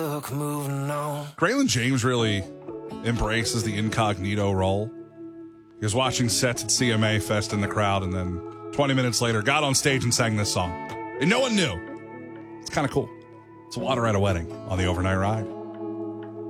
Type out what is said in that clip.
Braylon James really embraces the incognito role. He was watching sets at CMA Fest in the crowd, and then 20 minutes later got on stage and sang this song. And no one knew. It's kind of cool. It's Water at a Wedding on the Overnight Ride.